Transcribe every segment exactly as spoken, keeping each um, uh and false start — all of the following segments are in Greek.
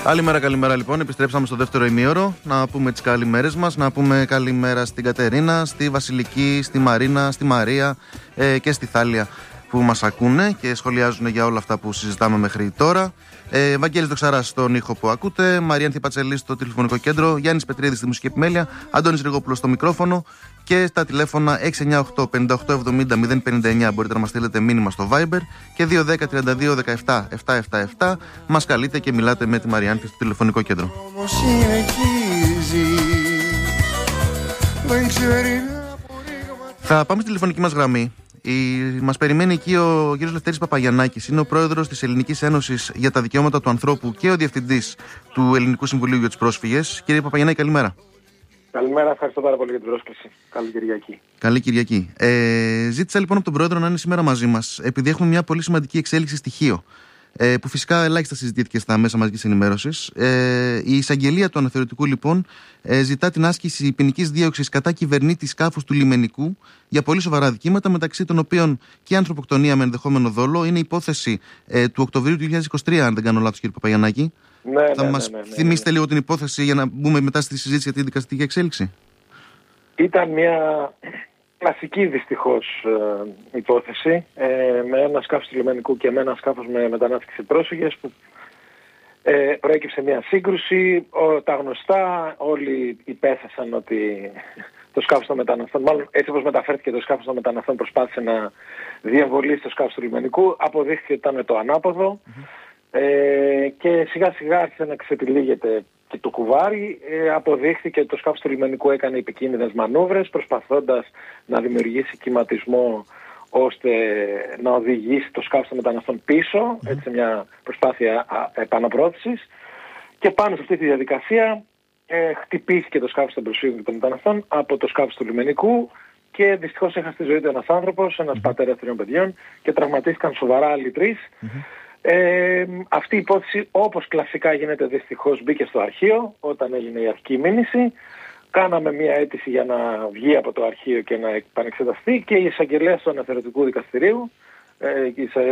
Καλημέρα, καλημέρα λοιπόν. Επιστρέψαμε στο δεύτερο ημίωρο. Να πούμε τις καλημέρες μας. Να πούμε καλημέρα στην Κατερίνα, στη Βασιλική, στη Μαρίνα, στη Μαρία ε, και στη Θάλια που μας ακούνε και σχολιάζουν για όλα αυτά που συζητάμε μέχρι τώρα. Ε, Βαγγέλης Δοξαράς στον ήχο που ακούτε, Μαριάνθη Πατσελή στο τηλεφωνικό κέντρο, Γιάννης Πετρίδης στη μουσική επιμέλεια, Αντώνης Ριγόπουλος στο μικρόφωνο και στα τηλέφωνα έξι εννιά οκτώ πέντε οκτώ εβδομήντα μηδέν πενήντα εννιά μπορείτε να μας στείλετε μήνυμα στο Viber και δύο ένα μηδέν τριάντα δύο δεκαεπτά επτακόσια εβδομήντα επτά μας καλείτε και μιλάτε με τη Μαριάνθη στο τηλεφωνικό κέντρο. Θα πάμε στη τηλεφωνική μας γραμμή. Η... Μας περιμένει εκεί ο κ. Λευτέρης Παπαγιαννάκης. Είναι ο πρόεδρος της Ελληνικής Ένωσης για τα Δικαιώματα του Ανθρώπου και ο διευθυντής του Ελληνικού Συμβουλίου για τους Πρόσφυγες. Κύριε Παπαγιαννάκη, καλημέρα. Καλημέρα, ευχαριστώ πάρα πολύ για την πρόσκληση. Καλή Κυριακή. Καλή Κυριακή. Ε, ζήτησα λοιπόν από τον πρόεδρο να είναι σήμερα μαζί μας, επειδή έχουμε μια πολύ σημαντική εξέλιξη στοιχείο. Ε, που φυσικά ελάχιστα συζητήθηκε στα μέσα μαζικής ενημέρωσης. Ε, η εισαγγελία του αναθεωρητικού λοιπόν ε, ζητά την άσκηση ποινικής δίωξης κατά κυβερνήτη σκάφους του λιμενικού για πολύ σοβαρά δικήματα, μεταξύ των οποίων και ανθρωποκτονία με ενδεχόμενο δόλο. Είναι υπόθεση ε, του Οκτωβρίου του δύο χιλιάδες είκοσι τρία, αν δεν κάνω λάθος, κύριε Παπαγιαννάκη. Ναι, Θα ναι, μας ναι, ναι, ναι, θυμίσετε ναι. λίγο την υπόθεση για να μπούμε μετά στη συζήτηση για την δικαστική εξέλιξη. Ήταν μια κλασική δυστυχώς ε, υπόθεση ε, με ένα σκάφος του λιμενικού και με ένα σκάφος με μετανάστες και πρόσφυγες που ε, προέκυψε μια σύγκρουση. Ο, τα γνωστά, όλοι υπέθεσαν ότι το σκάφος των μεταναστών, μάλλον έτσι όπως μεταφέρθηκε το σκάφος των μεταναστών, προσπάθησε να διεμβολήσει το σκάφος του λιμενικού, αποδείχθηκε ότι ήταν το ανάποδο. Mm-hmm. Ε, και σιγά σιγά άρχισε να ξεπηλίγεται και το κουβάρι. Ε, αποδείχθηκε ότι το σκάφος του λιμενικού έκανε επικίνδυνες μανούβρες προσπαθώντας να δημιουργήσει κυματισμό ώστε να οδηγήσει το σκάφος των μεταναστών πίσω, mm-hmm. έτσι μια προσπάθεια επαναπρόθεσης, και πάνω σε αυτή τη διαδικασία ε, χτυπήθηκε το σκάφος των προσφύγων και των μεταναστών από το σκάφος του λιμενικού και δυστυχώς έχασε τη ζωή του ένας άνθρωπος, ένας mm-hmm. πατέρας τριών παιδιών, και τραυματίστηκαν σοβαρά άλλοι τρεις. Mm-hmm. Ε, αυτή η υπόθεση, όπως κλασικά γίνεται δυστυχώς, μπήκε στο αρχείο όταν έγινε η αρχική μήνυση. Κάναμε μια αίτηση για να βγει από το αρχείο και να επανεξεταστεί, και η εισαγγελέα του αναθεωρητικού δικαστηρίου ε,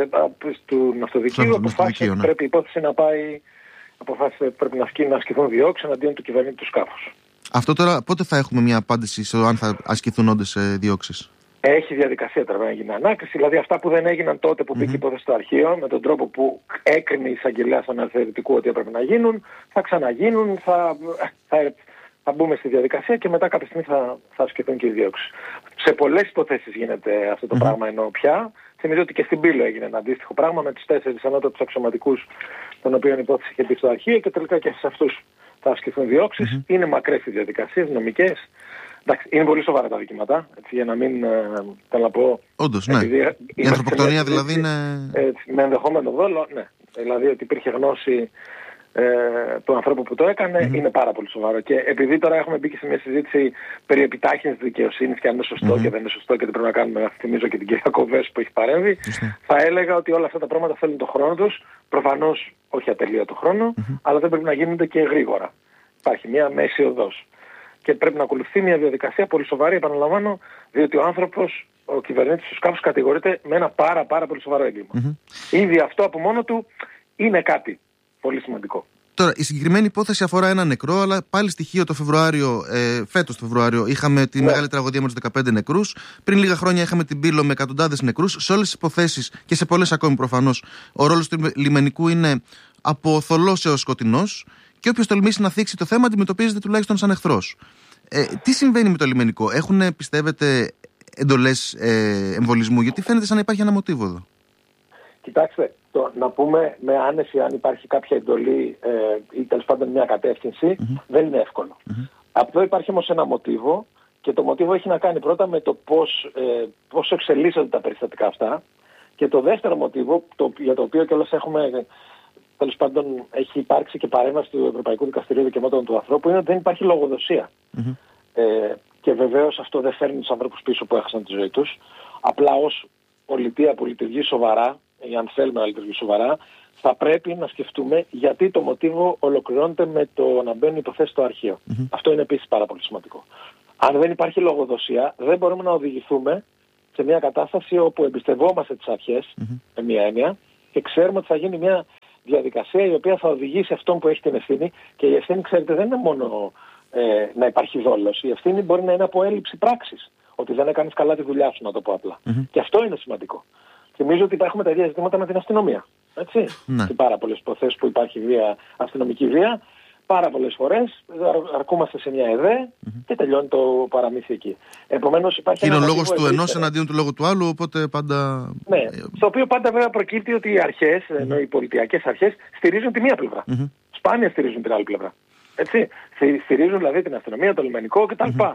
του ναυτοδικείου αποφάσισε ότι ναι. πρέπει η υπόθεση να πάει, αποφάσισε πρέπει να, ασκεί, να ασκηθούν διώξεις εναντίον του κυβερνήτη του σκάφους. Αυτό τώρα πότε θα έχουμε μια απάντηση σε αν θα ασκηθούν όντως διώξεις? Έχει διαδικασία τώρα να γίνει ανάκριση. Δηλαδή αυτά που δεν έγιναν τότε που μπήκε η υπόθεση στο αρχείο, με τον τρόπο που έκρινε η εισαγγελέα στον αναθεωρητικού ότι έπρεπε να γίνουν, θα ξαναγίνουν, θα, θα, θα μπούμε στη διαδικασία και μετά κάποια στιγμή θα, θα ασκηθούν και οι διώξεις. Σε πολλές υποθέσεις γίνεται αυτό το mm-hmm. πράγμα, ενώ πια. Θυμίζω ότι και στην Πύλο έγινε ένα αντίστοιχο πράγμα με τους τέσσερις ανώτατους αξιωματικούς, των οποίων η υπόθεση είχε μπει στο αρχείο, και τελικά και σε αυτούς θα ασκηθούν διώξεις. Mm-hmm. Είναι μακρές οι διαδικασίες, νομικές. Εντάξει, είναι πολύ σοβαρά τα δικήματα, έτσι, για να μην ε, θέλω να πω... Όντως, ναι. Η ανθρωποκτονία δηλαδή είναι... Έτσι, με ενδεχόμενο δόλο, ναι. Δηλαδή ότι υπήρχε γνώση ε, του ανθρώπου που το έκανε, mm-hmm. είναι πάρα πολύ σοβαρό. Και επειδή τώρα έχουμε μπει και σε μια συζήτηση περί επιτάχυνσης δικαιοσύνης και αν είναι σωστό mm-hmm. και δεν είναι σωστό και δεν πρέπει να κάνουμε, θυμίζω και την κυρία Κοβές που έχει παρέμβει, mm-hmm. θα έλεγα ότι όλα αυτά τα πράγματα θέλουν τον χρόνο τους. Προφανώς όχι ατελείωτο χρόνο, mm-hmm. αλλά δεν πρέπει να γίνονται και γρήγορα. Υπάρχει μια μέση οδός. Και πρέπει να ακολουθεί μια διαδικασία πολύ σοβαρή, επαναλαμβάνω, διότι ο άνθρωπος, ο κυβερνήτης του σκάφους, κατηγορείται με ένα πάρα πάρα πολύ σοβαρό έγκλημα. Mm-hmm. Ήδη αυτό από μόνο του είναι κάτι πολύ σημαντικό. Τώρα, η συγκεκριμένη υπόθεση αφορά ένα νεκρό, αλλά πάλι στοιχείο το Φεβρουάριο, ε, φέτος το Φεβρουάριο, είχαμε τη ναι. μεγάλη τραγωδία με τους δεκαπέντε νεκρούς. Πριν λίγα χρόνια είχαμε την Πύλο με εκατοντάδες νεκρούς. Σε όλες τις υποθέσεις και σε πολλές ακόμη προφανώς, ο ρόλος του λιμενικού είναι από θολός έως σκοτεινός. Και όποιος τολμήσει να θίξει το θέμα αντιμετωπίζεται τουλάχιστον σαν εχθρός. Ε, τι συμβαίνει με το λιμενικό? Έχουν, πιστεύετε, εντολές ε, εμβολισμού? Γιατί φαίνεται σαν να υπάρχει ένα μοτίβο εδώ. Κοιτάξτε, το, να πούμε με άνεση αν υπάρχει κάποια εντολή ε, ή τέλος πάντων μια κατεύθυνση, mm-hmm. δεν είναι εύκολο. Mm-hmm. Αυτό υπάρχει όμως ένα μοτίβο, και το μοτίβο έχει να κάνει πρώτα με το πώς, ε, πώς εξελίσσονται τα περιστατικά αυτά, και το δεύτερο μοτίβο, το, για το οποίο κιόλας έχουμε... τέλος πάντων έχει υπάρξει και παρέμβαση του Ευρωπαϊκού Δικαστηρίου Δικαιωμάτων του Ανθρώπου, είναι ότι δεν υπάρχει λογοδοσία. Mm-hmm. Ε, και βεβαίως αυτό δεν φέρνει τους ανθρώπους πίσω που έχασαν τη ζωή τους. Απλά ως πολιτεία που λειτουργεί σοβαρά, ή αν θέλουμε να λειτουργεί σοβαρά, θα πρέπει να σκεφτούμε γιατί το μοτίβο ολοκληρώνεται με το να μπαίνουν υποθέσεις στο αρχείο. Mm-hmm. Αυτό είναι επίσης πάρα πολύ σημαντικό. Αν δεν υπάρχει λογοδοσία, δεν μπορούμε να οδηγηθούμε σε μια κατάσταση όπου εμπιστευόμαστε τις αρχές, mm-hmm. με μια έννοια, και ξέρουμε ότι θα γίνει μια διαδικασία η οποία θα οδηγήσει αυτόν που έχει την ευθύνη, και η ευθύνη, ξέρετε, δεν είναι μόνο ε, να υπάρχει δόλος. Η ευθύνη μπορεί να είναι από έλλειψη πράξης. Ότι δεν έκανες καλά τη δουλειά σου, να το πω απλά. Mm-hmm. Και αυτό είναι σημαντικό. Θυμίζω ότι έχουμε τα ίδια ζητήματα με την αστυνομία. Έτσι. Mm-hmm. Σε πάρα πολλές υποθέσεις που υπάρχει βία, αστυνομική βία, πάρα πολλές φορές αρκούμαστε σε μια ΕΔΕ mm-hmm. και τελειώνει το παραμύθι εκεί. Επομένως υπάρχει. Είναι ο λόγος του ενός εναντίον του λόγου του άλλου, οπότε πάντα. Ναι. Στο οποίο πάντα βέβαια προκύπτει ότι οι αρχές, mm-hmm. ενώ οι πολιτιακές αρχές, στηρίζουν τη μία πλευρά. Mm-hmm. Σπάνια στηρίζουν την άλλη πλευρά. Έτσι. Στηρίζουν δηλαδή την αστυνομία, το λιμενικό κτλ. Mm-hmm.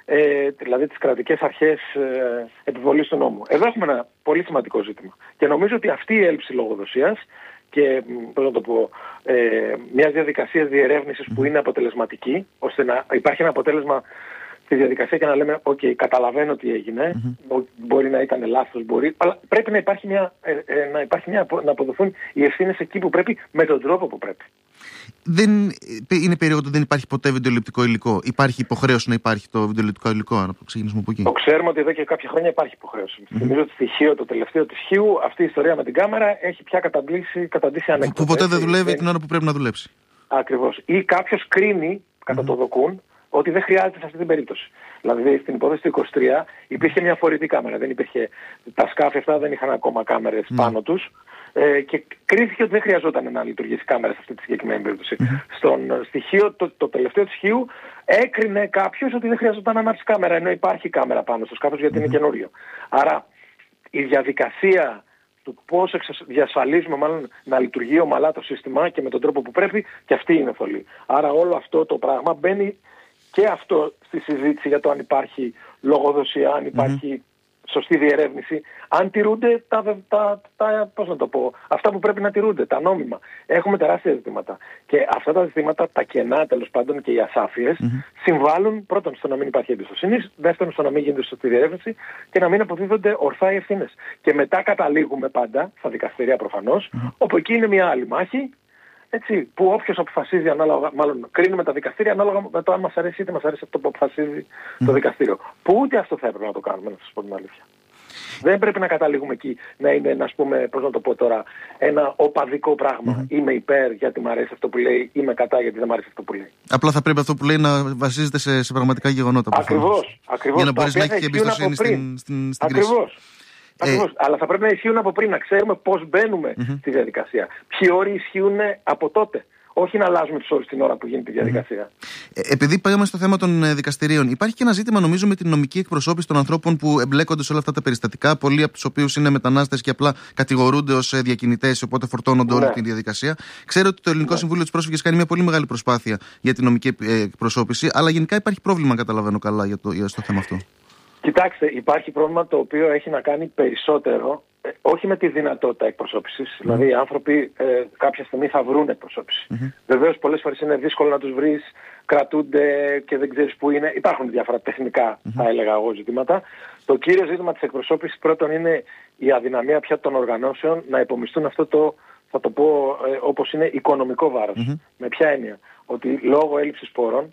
Ε, δηλαδή τις κρατικές αρχές ε, επιβολής του νόμου. Εδώ έχουμε ένα πολύ σημαντικό ζήτημα. Και νομίζω ότι αυτή η έλλειψη λογοδοσίας και πώς να το πω, ε, μια διαδικασία διερεύνησης που είναι αποτελεσματική, ώστε να υπάρχει ένα αποτέλεσμα στη διαδικασία και να λέμε «ΟΚ, okay, καταλαβαίνω τι έγινε, mm-hmm. μπορεί να ήταν λάθος, μπορεί», αλλά πρέπει να υπάρχει μια, ε, ε, να, υπάρχει μια, να αποδοθούν οι ευθύνες εκεί που πρέπει, με τον τρόπο που πρέπει. Δεν είναι περίεργο ότι δεν υπάρχει ποτέ βιντεοληπτικό υλικό. Υπάρχει υποχρέωση να υπάρχει το βιντεοληπτικό υλικό, αν ξεκινήσουμε από εκεί. Το ξέρουμε ότι εδώ και κάποια χρόνια υπάρχει υποχρέωση. Mm-hmm. Θυμίζω ότι στοιχείο, το τελευταίο της Χίου, αυτή η ιστορία με την κάμερα έχει πια καταντήσει ανέκδοτο. Που ποτέ δεν δουλεύει την ώρα που πρέπει να δουλέψει. Ακριβώς. Ή κάποιος κρίνει, κατά mm-hmm. το δοκούν, ότι δεν χρειάζεται σε αυτή την περίπτωση. Δηλαδή στην υπόθεση του είκοσι τρία υπήρχε μια φορητή κάμερα. Δεν υπήρχε, τα σκάφη αυτά δεν είχαν ακόμα κάμερες mm. πάνω τους ε, και κρίθηκε ότι δεν χρειαζόταν να λειτουργήσει κάμερα σε αυτή τη συγκεκριμένη περίπτωση. Mm. Στον στοιχείο, το, το τελευταίο του Χίου, έκρινε κάποιος ότι δεν χρειαζόταν να ανάψει κάμερα, ενώ υπάρχει κάμερα πάνω στο σκάφος γιατί mm. είναι καινούριο. Άρα η διαδικασία του πώς διασφαλίζουμε μάλλον να λειτουργεί ομαλά το σύστημα και με τον τρόπο που πρέπει, και αυτή είναι θολή. Άρα όλο αυτό το πράγμα μπαίνει και αυτό στη συζήτηση για το αν υπάρχει λογοδοσία, αν υπάρχει mm-hmm. σωστή διερεύνηση, αν τηρούνται τα, τα, τα, πώς να το πω, αυτά που πρέπει να τηρούνται, τα νόμιμα. Έχουμε τεράστια ζητήματα. Και αυτά τα ζητήματα, τα κενά τέλος πάντων και οι ασάφειες, mm-hmm. συμβάλλουν πρώτον στο να μην υπάρχει εμπιστοσύνη, δεύτερον στο να μην γίνεται σωστή διερεύνηση και να μην αποδίδονται ορθά οι ευθύνες. Και μετά καταλήγουμε πάντα, στα δικαστήρια προφανώς, mm-hmm. όπου εκεί είναι μια άλλη μάχη. Έτσι, που όποιος αποφασίζει ανάλογα, μάλλον κρίνουμε τα δικαστήρια ανάλογα με το αν μας αρέσει είτε μας αρέσει αυτό που αποφασίζει mm. το δικαστήριο. Που ούτε αυτό θα έπρεπε να το κάνουμε, να σας πω την αλήθεια. Δεν πρέπει να καταλήγουμε εκεί να είναι, ας πούμε, πώς να το πω τώρα, ένα οπαδικό πράγμα. Mm. Είμαι υπέρ γιατί μου αρέσει αυτό που λέει, είμαι κατά γιατί δεν μου αρέσει αυτό που λέει. Απλά θα πρέπει αυτό που λέει να βασίζεται σε, σε πραγματικά γεγονότα. Ακριβώς, ακριβώς. Για να μπορείς να έχεις και εμπιστοσύνη στην, στην, στην κρίση. Ακριβώς. Ακριβώς. Ε, αλλά θα πρέπει να ισχύουν από πριν, να ξέρουμε πώς μπαίνουμε mm-hmm. στη διαδικασία. Ποιοι όροι ισχύουν από τότε. Όχι να αλλάζουμε τους όρους την ώρα που γίνεται η διαδικασία. Ε, επειδή πάμε στο θέμα των ε, δικαστηρίων, υπάρχει και ένα ζήτημα νομίζω με την νομική εκπροσώπηση των ανθρώπων που εμπλέκονται σε όλα αυτά τα περιστατικά. Πολλοί από τους οποίους είναι μετανάστες και απλά κατηγορούνται ως ε, διακινητές, οπότε φορτώνονται ναι. όλη τη διαδικασία. Ξέρω ότι το Ελληνικό ναι. Συμβούλιο της Πρόσφυγης κάνει μια πολύ μεγάλη προσπάθεια για την νομική ε, εκπροσώπηση, αλλά γενικά υπάρχει πρόβλημα, καταλαβαίνω καλά, για το, για το θέμα αυτό. Κοιτάξτε, υπάρχει πρόβλημα το οποίο έχει να κάνει περισσότερο, ε, όχι με τη δυνατότητα εκπροσώπησης. Mm-hmm. Δηλαδή οι άνθρωποι ε, κάποια στιγμή θα βρουν εκπροσώπηση. Mm-hmm. Βεβαίως πολλές φορές είναι δύσκολο να τους βρεις, κρατούνται και δεν ξέρεις πού είναι. Υπάρχουν διάφορα τεχνικά, mm-hmm. θα έλεγα εγώ, ζητήματα. Το κύριο ζήτημα της εκπροσώπησης πρώτον είναι η αδυναμία πια των οργανώσεων να υπομισθούν αυτό το, θα το πω ε, όπως είναι, οικονομικό βάρος. Mm-hmm. Με ποια έννοια? Ότι λόγω έλλειψης πόρων,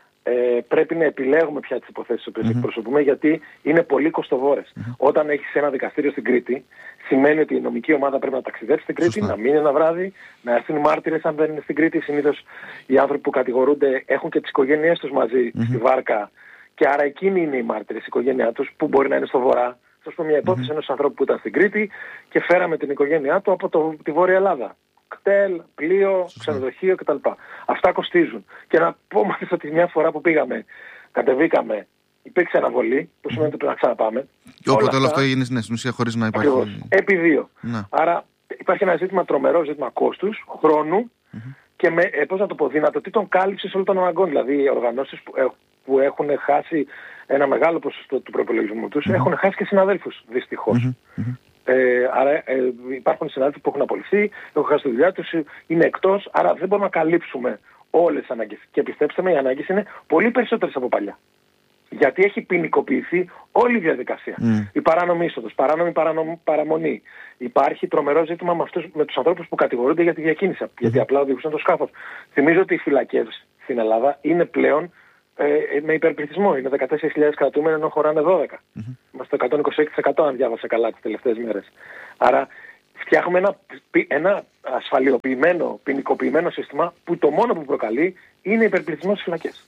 Ε, πρέπει να επιλέγουμε πια τις υποθέσεις που mm-hmm. εκπροσωπούμε, γιατί είναι πολύ κοστοβόρες. Mm-hmm. Όταν έχεις ένα δικαστήριο στην Κρήτη, σημαίνει ότι η νομική ομάδα πρέπει να ταξιδέψει στην Κρήτη, Σωστά. να μείνει ένα βράδυ, να έρθουν μάρτυρες αν δεν είναι στην Κρήτη. Συνήθως οι άνθρωποι που κατηγορούνται έχουν και τις οικογένειές τους μαζί mm-hmm. στη βάρκα, και άρα εκείνοι είναι οι μάρτυρες, η οικογένειά τους, που μπορεί να είναι στο βορρά. Θα σου πω μια υπόθεση mm-hmm. ενός ανθρώπου που ήταν στην Κρήτη και φέραμε την οικογένειά του από το, τη Βόρεια Ελλάδα. Κτέλ, πλοίο, ξενοδοχείο κτλ. Αυτά κοστίζουν. Και να πω μάλιστα ότι μια φορά που πήγαμε, κατεβήκαμε, υπήρξε αναβολή, που σημαίνει ότι πρέπει να ξαναπάμε. Και όποτε όλο αυτό έγινε στην ουσία χωρίς να υπάρχει. Ακριβώς. Επί δύο. Να. Άρα υπάρχει ένα ζήτημα τρομερό, ζήτημα κόστους, χρόνου mm-hmm. και με, ε, πώς να το πω, δυνατοτήτων κάλυψης όλων των αναγκών. Δηλαδή οι οργανώσεις που, ε, που έχουν χάσει ένα μεγάλο ποσοστό του προπολογισμού τους mm-hmm. έχουν χάσει και συναδέλφους, δυστυχώς. Mm-hmm. Ε, άρα ε, υπάρχουν συνάδελφοι που έχουν απολυθεί, έχουν χάσει τη δουλειά τους, είναι εκτός, άρα δεν μπορούμε να καλύψουμε όλες τις ανάγκες. Και πιστέψτε με, οι ανάγκες είναι πολύ περισσότερες από παλιά. Γιατί έχει ποινικοποιηθεί όλη η διαδικασία. Mm. Η παράνομη είσοδος, παράνομη παρανομ, παραμονή. Υπάρχει τρομερό ζήτημα με, αυτούς, με τους ανθρώπους που κατηγορούνται για τη διακίνηση, mm. γιατί απλά οδηγούσαν το σκάφος. Θυμίζω ότι οι φυλακές στην Ελλάδα είναι πλέον ε, με υπερπληθυσμό. Είναι δεκατέσσερις χιλιάδες κρατούμενοι ενώ χωράνε δώδεκα. Mm-hmm. Είμαστε στο εκατόν είκοσι έξι τοις εκατό αν διάβασα καλά τις τελευταίες μέρες. Άρα φτιάχνουμε ένα, ένα ασφαλιοποιημένο, ποινικοποιημένο σύστημα που το μόνο που προκαλεί είναι υπερπληθυσμός στις φυλακές.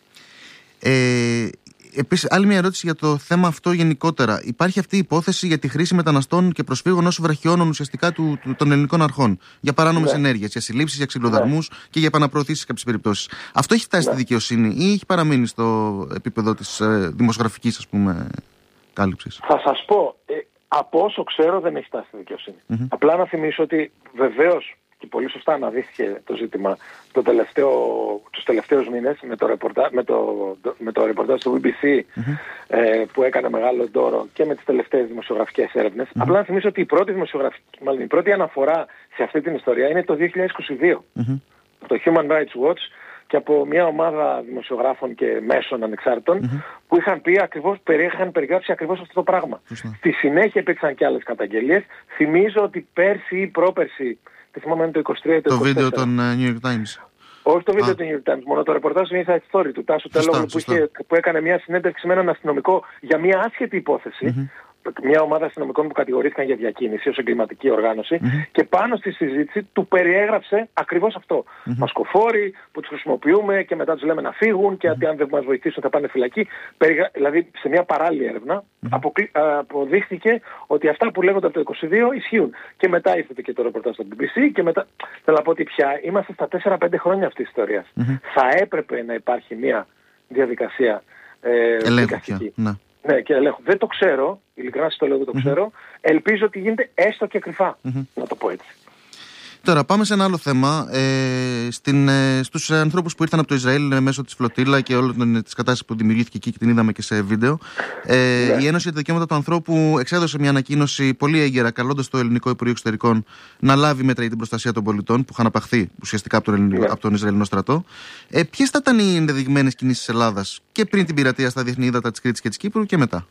Ε, Επίσης, άλλη μια ερώτηση για το θέμα αυτό γενικότερα. Υπάρχει αυτή η υπόθεση για τη χρήση μεταναστών και προσφύγων ως βραχιώνων ουσιαστικά του, του, των ελληνικών αρχών. Για παράνομες ναι. ενέργειες, για συλλήψεις, για ξυλοδαρμούς ναι. και για επαναπροωθήσεις σε κάποιες περιπτώσεις. Αυτό έχει φτάσει ναι. στη δικαιοσύνη ή έχει παραμείνει στο επίπεδο της ε, δημοσιογραφικής, ας πούμε, κάλυψης? Θα σας πω, ε, από όσο ξέρω δεν έχει φτάσει στη δικαιοσύνη. Mm-hmm. Απλά να θυμίσω ότι βεβαίως και πολύ σωστά αναδείχθηκε το ζήτημα το τελευταίο, τους τελευταίους μήνες με το ρεπορτάζ, με το, με το ρεπορτάζ του μπι μπι σι mm-hmm. ε, που έκανε μεγάλο ντόρο και με τις τελευταίες δημοσιογραφικές έρευνες. Mm-hmm. Απλά να θυμίσω ότι η πρώτη, μάλλον, η πρώτη αναφορά σε αυτή την ιστορία είναι το δύο χιλιάδες είκοσι δύο. Mm-hmm. Το Human Rights Watch και από μια ομάδα δημοσιογράφων και μέσων ανεξάρτητων mm-hmm. που είχαν πει ακριβώς, είχαν περιγράψει ακριβώς αυτό το πράγμα. Mm-hmm. Στη συνέχεια υπήρξαν και άλλες καταγγελίες. Θυμίζω ότι πέρσι ή πρόπερσι, θυμάμαι είναι το είκοσι τρία ή το είκοσι τέσσερα. Το βίντεο των uh, New York Times. Όχι το βίντεο ah. του New York Times, μόνο το ρεπορτάζ του Inside Story του Τάσου Τελόγλου που, που έκανε μια συνέντευξη με έναν αστυνομικό για μια άσχετη υπόθεση. Mm-hmm. Μια ομάδα αστυνομικών που κατηγορήθηκαν για διακίνηση ως εγκληματική οργάνωση mm-hmm. και πάνω στη συζήτηση του περιέγραψε ακριβώς αυτό. Mm-hmm. Μασκοφόροι που τους χρησιμοποιούμε και μετά τους λέμε να φύγουν και mm-hmm. αν δεν μας βοηθήσουν θα πάνε φυλακή. Περιγρα... Δηλαδή σε μια παράλληλη έρευνα mm-hmm. αποκλει... αποδείχθηκε ότι αυτά που λέγονται από το είκοσι δύο ισχύουν. Και μετά ήρθε και το ρεπορτάζ στο μπι μπι σι και μετά θέλω να πω ότι πια είμαστε στα τέσσερα πέντε χρόνια αυτής της ιστορίας. Mm-hmm. Θα έπρεπε να υπάρχει μια διαδικασία ε, δικαστική. Ναι, και ελέγχω. Δεν το ξέρω, ειλικρινά σας το λέω, δεν το mm-hmm. ξέρω. Ελπίζω ότι γίνεται έστω και κρυφά, mm-hmm. να το πω έτσι. Τώρα πάμε σε ένα άλλο θέμα. Ε, στην, ε, στους ανθρώπους που ήρθαν από το Ισραήλ ε, μέσω της φλωτήλα και όλη της κατάστασης που δημιουργήθηκε εκεί και την είδαμε και σε βίντεο. Ε, yeah. Η Ένωση για τα Δικαιώματα του Ανθρώπου εξέδωσε μια ανακοίνωση πολύ έγκαιρα, καλώντας το Ελληνικό Υπουργείο Εξωτερικών να λάβει μέτρα για την προστασία των πολιτών που είχαν απαχθεί ουσιαστικά από τον, Ελληνικό, yeah. από τον Ισραηλινό στρατό. Ε, Ποιες θα ήταν οι ενδεδειγμένες κινήσεις της Ελλάδας και πριν την πειρατεία στα διεθνή ύδατα της Κρήτης και της Κύπρου και μετά?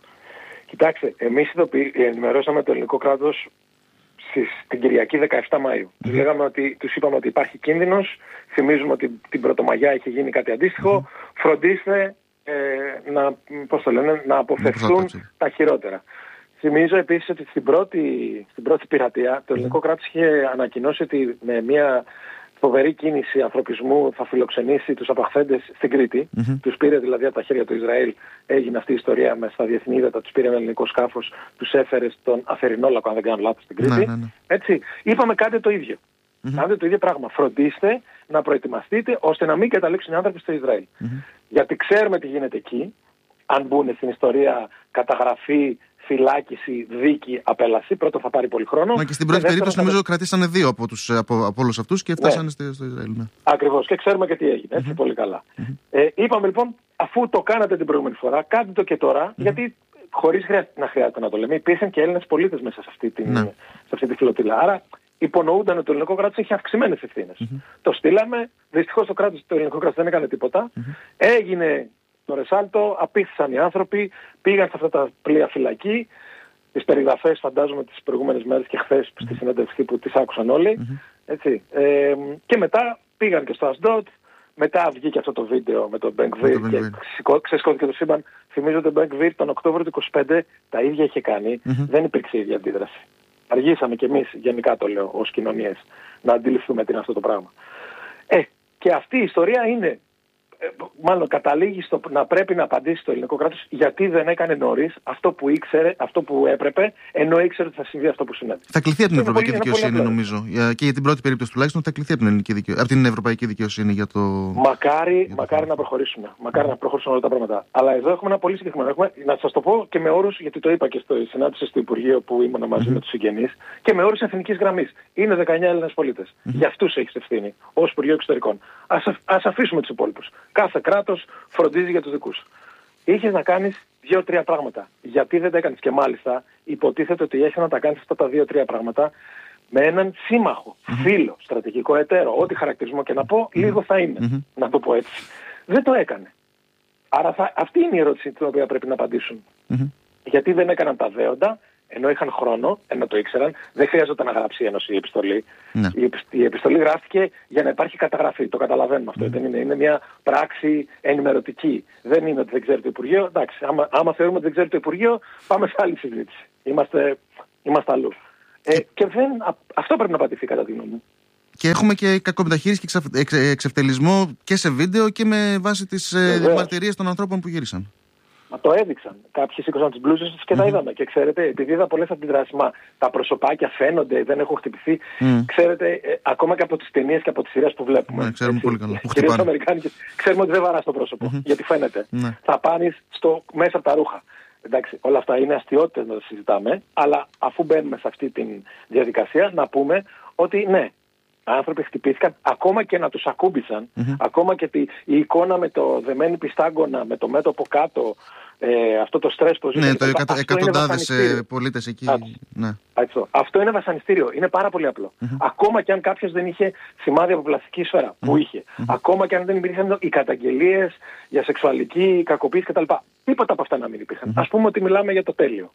Κοιτάξτε, εμείς ενημερώσαμε το ελληνικό κράτος την Κυριακή δεκαεφτά Μαΐου. Mm-hmm. Τους, λέγαμε ότι, τους είπαμε ότι υπάρχει κίνδυνος, θυμίζουμε ότι την Πρωτομαγιά είχε γίνει κάτι αντίστοιχο, mm-hmm. φροντίστε ε, να, πώς το λένε, να αποφευθούν mm-hmm. τα χειρότερα. Θυμίζω επίσης ότι στην πρώτη, στην πρώτη πειρατεία το ελληνικό mm-hmm. κράτος είχε ανακοινώσει ότι με μια φοβερή κίνηση ανθρωπισμού θα φιλοξενήσει τους απαχθέντες στην Κρήτη. Mm-hmm. Τους πήρε δηλαδή από τα χέρια του Ισραήλ, έγινε αυτή η ιστορία με στα διεθνή ύδατα, τους πήρε ένα ελληνικό σκάφος, τους έφερε στον Αθερινόλακο, αν δεν κάνω λάθος, στην Κρήτη. Mm-hmm. Έτσι, είπαμε κάντε το ίδιο. Mm-hmm. Κάντε το ίδιο πράγμα. Φροντίστε να προετοιμαστείτε ώστε να μην καταλήξουν οι άνθρωποι στο Ισραήλ. Mm-hmm. Γιατί ξέρουμε τι γίνεται εκεί, αν μπουν στην ιστορία καταγραφή, φυλάκιση, δίκη, απέλαση. Πρώτο θα πάρει πολύ χρόνο. Μα και στην πρώτη και περίπτωση θα... νομίζω κρατήσανε δύο από, τους, από, από όλους αυτούς και φτάσανε ναι. στο, στο Ισραήλ. Ναι. Ακριβώς. Και ξέρουμε και τι έγινε. Έτσι mm-hmm. πολύ καλά. Mm-hmm. Ε, είπαμε λοιπόν, αφού το κάνατε την προηγούμενη φορά, κάντε το και τώρα, mm-hmm. γιατί χωρίς να χρειάζεται να το λέμε, υπήρχαν και Έλληνες πολίτες μέσα σε αυτή, την, mm-hmm. σε αυτή τη φλωτήλα. Άρα υπονοούνταν ότι το ελληνικό κράτος έχει αυξημένες ευθύνες. Mm-hmm. Το στείλαμε. Δυστυχώς το, κράτος, το ελληνικό κράτος δεν έκανε τίποτα. Mm-hmm. Έγινε το ρεσάλτο, απήχθησαν οι άνθρωποι, πήγαν σε αυτά τα πλοία φυλακή. Τις περιγραφές φαντάζομαι τις προηγούμενες μέρες και χθες mm-hmm. στη συνέντευξη που τις άκουσαν όλοι. Mm-hmm. Έτσι. Ε, και μετά πήγαν και στο Ασντότ. Μετά βγήκε αυτό το βίντεο με τον Μπενγκβίρ και ξεσηκώθηκε το σύμπαν. Θυμίζω ότι ο Μπενγκβίρ τον Οκτώβριο του είκοσι πέντε τα ίδια είχε κάνει. Mm-hmm. Δεν υπήρξε η ίδια αντίδραση. Αργήσαμε κι εμείς, γενικά το λέω, ως κοινωνίες, να αντιληφθούμε τι είναι αυτό το πράγμα. Ε, και αυτή η ιστορία είναι, ε, μάλλον καταλήγει στο να πρέπει να απαντήσει το ελληνικό κράτος γιατί δεν έκανε νωρίς αυτό που ήξερε, αυτό που έπρεπε, ενώ ήξερε ότι θα συμβεί αυτό που συνέβη. Θα κληθεί από την Ευρωπαϊκή πολύ, Δικαιοσύνη, νομίζω. Και για την πρώτη περίπτωση τουλάχιστον θα κληθεί από την, δικαιο... από την Ευρωπαϊκή Δικαιοσύνη για το. Μακάρι, για το... μακάρι να προχωρήσουμε. Μακάρι να προχωρήσουν όλα τα πράγματα. Αλλά εδώ έχουμε ένα πολύ συγκεκριμένο. Έχουμε, να σας το πω και με όρους, γιατί το είπα και στο συνάντηση στο Υπουργείο που ήμουν μαζί mm-hmm. με τους συγγενείς, και με όρους εθνικής γραμμής. Είναι δεκαεννιά Έλληνες πολίτες. Mm-hmm. Για αυτούς έχεις ευθύνη ως Υπουργείο Εξωτερικών. Ας, ας αφήσουμε τους υπόλοιπους. Κάθε κράτος φροντίζει για τους δικούς. Είχες να κάνεις δύο-τρία πράγματα. Γιατί δεν τα έκανες? Και μάλιστα υποτίθεται ότι έχεις να τα κάνεις αυτά τα δύο-τρία πράγματα με έναν σύμμαχο, mm-hmm. φίλο, στρατηγικό εταίρο, ό,τι χαρακτηρισμό και να πω, mm-hmm. λίγο θα είναι, mm-hmm. να το πω έτσι. Δεν το έκανε. Άρα θα, αυτή είναι η ερώτηση την οποία πρέπει να απαντήσουν. Mm-hmm. Γιατί δεν έκαναν τα δέοντα, ενώ είχαν χρόνο, ενώ το ήξεραν, δεν χρειάζεται να γράψει η Ένωση η επιστολή. Mm-hmm. Η, η επιστολή γράφτηκε για να υπάρχει καταγραφή. Το καταλαβαίνουμε αυτό. Mm-hmm. Δεν είναι, είναι μια πράξη ενημερωτική. Δεν είναι ότι δεν ξέρει το Υπουργείο. Εντάξει, άμα, άμα θεωρούμε ότι δεν ξέρει το Υπουργείο, πάμε σε άλλη συζήτηση. Είμαστε, είμαστε αλλού. Ε, και και δεν, αυτό πρέπει να πατηθεί κατά τη γνώμη μου. Και έχουμε και κακομεταχείριση και εξε, εξευτελισμό και σε βίντεο και με βάση τις ε, μαρτυρίες των ανθρώπων που γύρισαν. Μα το έδειξαν. Κάποιοι σήκωσαν τις μπλούζες τους και mm-hmm. τα είδαμε. Και ξέρετε, επειδή είδα πολλές αντιδράσεις, μα τα προσωπάκια φαίνονται, δεν έχουν χτυπηθεί. Mm. Ξέρετε, ε, ακόμα και από τις ταινίες και από τις σειρές που βλέπουμε. Ναι, ξέρουμε έτσι, πολύ καλά. Κυρίως αμερικάνικες, ξέρουμε ότι δεν βαράς το πρόσωπο. Mm-hmm. Γιατί φαίνεται. Mm. Θα πάνεις στο, μέσα από τα ρούχα. Εντάξει, όλα αυτά είναι αστιότητες να τα συζητάμε, αλλά αφού μπαίνουμε σε αυτή τη διαδικασία, να πούμε ότι ναι. Άνθρωποι χτυπήθηκαν, ακόμα και να τους ακούμπησαν, mm-hmm. ακόμα και τη, η εικόνα με το δεμένη πιστάγκωνα, με το μέτωπο κάτω, ε, αυτό το στρες που ζητάει. Ναι, το εκατο, εκατοντάδες πολίτες εκεί. Ναι. Αυτό. αυτό είναι βασανιστήριο. Είναι πάρα πολύ απλό. Mm-hmm. Ακόμα και αν κάποιος δεν είχε σημάδια από πλαστική σφαίρα, που mm-hmm. είχε. Mm-hmm. Ακόμα και αν δεν υπήρχαν οι καταγγελίες για σεξουαλική κακοποίηση κτλ. Τίποτα από αυτά να μην υπήρχαν. Mm-hmm. Ας πούμε ότι μιλάμε για το τέλειο.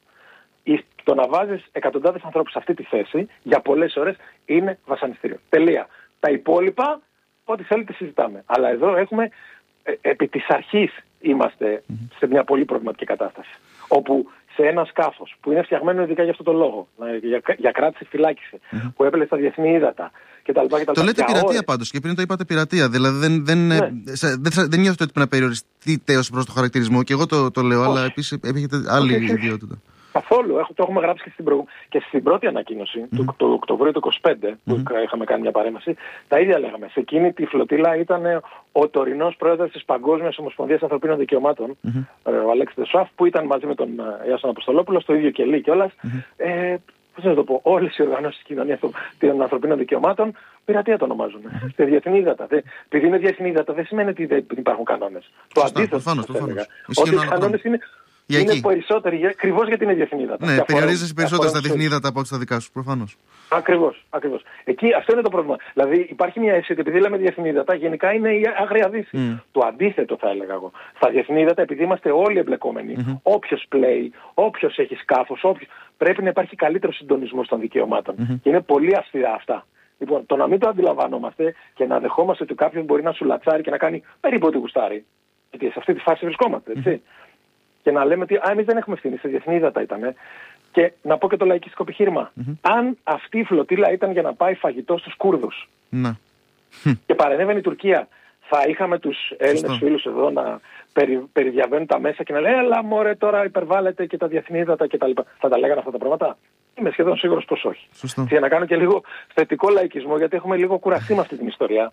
Το να βάζεις εκατοντάδες ανθρώπους σε αυτή τη θέση για πολλές ώρες είναι βασανιστήριο. Τελεία. Τα υπόλοιπα, ό,τι θέλετε συζητάμε. Αλλά εδώ έχουμε, ε, επί της αρχής είμαστε mm-hmm. σε μια πολύ προβληματική κατάσταση. Όπου σε ένα σκάφος που είναι φτιαγμένο ειδικά για αυτό το λόγο, για, για κράτηση φυλάκιση, mm-hmm. που έπαιρνε στα διεθνή ύδατα κτλ. Το λέτε πειρατεία πάντως και πριν το είπατε πειρατεία. Δηλαδή δεν, δεν, ναι. δεν, δεν, δεν νιώθετε ότι πρέπει να περιοριστείτε ως προς το χαρακτηρισμό. Και εγώ το, το λέω, όχι. Αλλά επίσης έχετε άλλη όχι, ιδιότητα. Καθόλου. Έχω, το έχουμε γράψει και στην, προ... και στην πρώτη ανακοίνωση mm-hmm. του, του Οκτωβρίου του είκοσι πέντε που mm-hmm. είχαμε κάνει μια παρέμβαση. Τα ίδια λέγαμε. Σε εκείνη τη φλωτήλα ήταν ο τωρινός πρόεδρος της Παγκόσμιας Ομοσπονδίας Ανθρωπίνων Δικαιωμάτων, mm-hmm. ο Αλέξης Δεσουάφ, που ήταν μαζί με τον Ιάσον Αποστολόπουλο, στο ίδιο κελί κιόλας. Mm-hmm. Ε, πώς να το πω, όλες οι οργανώσεις της κοινωνίας των ανθρωπίνων δικαιωμάτων πειρατεία το ονομάζουν. Mm-hmm. Σε διεθνή ύδατα. Επειδή είναι διεθνή ύδατα δεν σημαίνει ότι δεν υπάρχουν κανόνες. Το αντίθετο. Ότι οι κανόνες είναι. Για είναι περισσότεροι, ακριβώς γιατί είναι διεθνή ύδατα. Ναι, περιορίζεσαι περισσότερο στα διεθνή ύδατα από ό,τι στα δικά σου, προφανώς. Ακριβώς, ακριβώς. Εκεί αυτό είναι το πρόβλημα. Δηλαδή υπάρχει μια αίσθηση ότι επειδή λέμε διεθνή ύδατα, γενικά είναι η Άγρια Δύση. Mm. Το αντίθετο θα έλεγα εγώ. Στα διεθνή ύδατα, επειδή είμαστε όλοι εμπλεκόμενοι, mm-hmm. όποιος πλέει, όποιος έχει σκάφος, όποιος... πρέπει να υπάρχει καλύτερο συντονισμός των δικαιωμάτων. Mm-hmm. Και είναι πολύ αυστηρά αυτά. Λοιπόν, το να μην το αντιλαμβανόμαστε και να δεχόμαστε ότι κάποιος μπορεί να σου λατσάρει και να κάνει περίπου ό,τι γουστάρει. Γιατί σε αυτή τη φάση βρισκόμαστε, έτσι. Mm-hmm. Και να λέμε ότι εμείς δεν έχουμε ευθύνη, σε διεθνή ύδατα ήταν. Και να πω και το λαϊκιστικό επιχείρημα. Mm-hmm. Αν αυτή η φλωτήλα ήταν για να πάει φαγητό στους Κούρδους mm-hmm. και παρενέβαινε η Τουρκία, θα είχαμε τους Έλληνες φίλους εδώ να περι, περιδιαβαίνουν τα μέσα και να λένε έλα μωρέ τώρα υπερβάλλεται και τα διεθνή ύδατα κτλ. Θα τα λέγανε αυτά τα πράγματα. Είμαι σχεδόν σίγουρος πως όχι. Σωστό. Και να κάνω και λίγο θετικό λαϊκισμό, γιατί έχουμε λίγο κουραστεί με αυτή την ιστορία.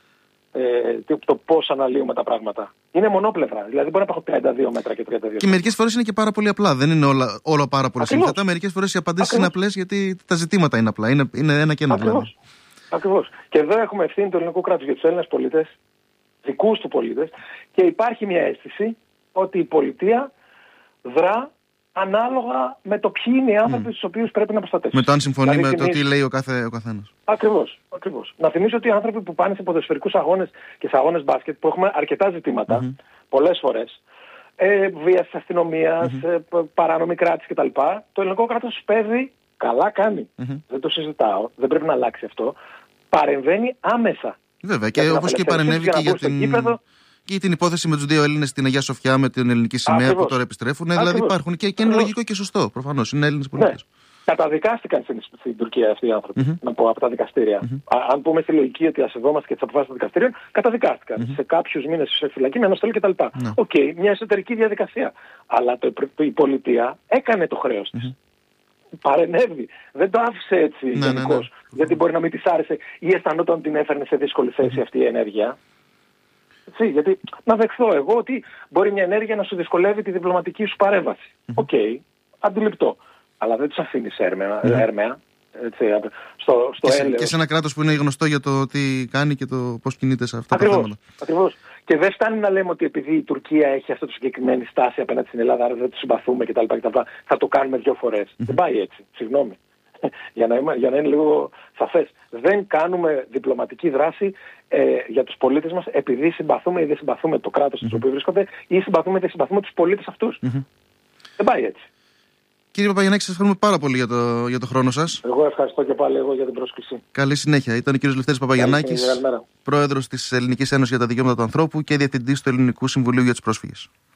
Ε, το πώς αναλύουμε τα πράγματα. Είναι μονόπλευρα. Δηλαδή μπορεί να έχω τριάντα δύο μέτρα και τριάντα δύο. Και μερικές φορές είναι και πάρα πολύ απλά. Δεν είναι όλα, όλα πάρα πολύ σύνθετα. Μερικές φορές οι απαντήσεις είναι απλές γιατί τα ζητήματα είναι απλά. Είναι, είναι ένα και ένα δηλαδή. Ακριβώς. Και εδώ έχουμε ευθύνη του ελληνικού κράτους για τους Έλληνες πολίτες, δικούς του πολίτες, και υπάρχει μια αίσθηση ότι η πολιτεία δρά ανάλογα με το ποιοι είναι οι άνθρωποι mm. στους οποίους πρέπει να προστατεύσουν. Με το αν συμφωνεί δηλαδή, με το τι λέει ο, κάθε, ο καθένας. Ακριβώς, ακριβώς. Να θυμίσω ότι οι άνθρωποι που πάνε σε ποδοσφαιρικούς αγώνες και σε αγώνες μπάσκετ, που έχουμε αρκετά ζητήματα, mm-hmm. πολλές φορές, ε, βίας της αστυνομίας, mm-hmm. ε, παράνομη κράτηση κτλ. Το ελληνικό κράτος παίζει, καλά κάνει. Mm-hmm. Δεν το συζητάω, δεν πρέπει να αλλάξει αυτό. Παρεμβαίνει άμεσα. Βέβαια, και όπως και παρενέβη και για την... Κήπεδο, και την υπόθεση με τους δύο Έλληνες στην Αγία Σοφιά με την ελληνική σημαία. Ακριβώς. Που τώρα επιστρέφουν. Ακριβώς. Δηλαδή υπάρχουν και, και είναι λογικό και σωστό. Προφανώς είναι Έλληνες πολίτες. Ναι. Καταδικάστηκαν στην, στην Τουρκία αυτοί οι άνθρωποι, mm-hmm. να πω, από τα δικαστήρια. Mm-hmm. Α, αν πούμε στη λογική ότι ασεβόμαστε και τις αποφάσεις των δικαστήριων, καταδικάστηκαν mm-hmm. σε κάποιους μήνες σε φυλακή με αναστολή κτλ. Οκ, no. okay, μια εσωτερική διαδικασία. Αλλά το, το, η πολιτεία έκανε το χρέος της. Mm-hmm. Παρενέβη. Δεν το άφησε έτσι ναι, γενικώς. Ναι, ναι. Γιατί μπορεί να μην της άρεσε ή αισθανόταν ότι την έφερνε σε δύσκολη θέση mm-hmm. αυτή η ενέργεια. Έτσι, γιατί να δεχθώ εγώ ότι μπορεί μια ενέργεια να σου δυσκολεύει τη διπλωματική σου παρέμβαση. Οκ, okay, αντιληπτό. Αλλά δεν τους αφήνεις έρμεα, mm. έρμεα έτσι, στο, στο και, σε, και σε ένα κράτος που είναι γνωστό για το τι κάνει και το πώς κινείται σε αυτά ακριβώς, τα θέματα. Ακριβώς. Και δεν φτάνει να λέμε ότι επειδή η Τουρκία έχει αυτό το συγκεκριμένη στάση απέναντι στην Ελλάδα, άρα δεν τους συμπαθούμε κτλ. Θα το κάνουμε δύο φορές. Mm-hmm. Δεν πάει έτσι. Συγγνώμη. για, να είμαι, για να είναι λίγο σαφές. Δεν κάνουμε διπλωματική δράση ε, για τους πολίτες μας επειδή συμπαθούμε ή δεν συμπαθούμε το κράτος mm-hmm. στο οποίο βρίσκονται ή συμπαθούμε ή δεν συμπαθούμε τους πολίτες αυτούς. Mm-hmm. Δεν πάει έτσι. Κύριε Παπαγιαννάκη, σας ευχαριστούμε πάρα πολύ για το, για το χρόνο σας. Εγώ ευχαριστώ και πάλι εγώ για την πρόσκληση. Καλή συνέχεια. Ήταν ο κύριος Λευτέρης Παπαγιαννάκης, πρόεδρος της Ελληνικής Ένωσης για τα Δικαιώματα του Ανθρώπου και διευθυντής του Ελληνικού Συμβουλίου για τους Πρόσφυγες.